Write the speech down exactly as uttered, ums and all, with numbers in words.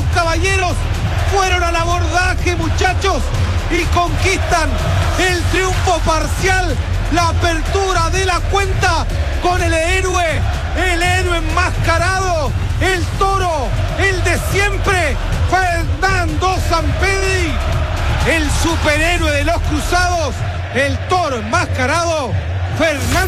caballeros fueron al abordaje, muchachos, y conquistan el triunfo parcial, la apertura de la cuenta con el héroe, el héroe enmascarado, el toro, el de siempre, Fernando Sampedri, el superhéroe de los cruzados, el toro enmascarado, Fernando.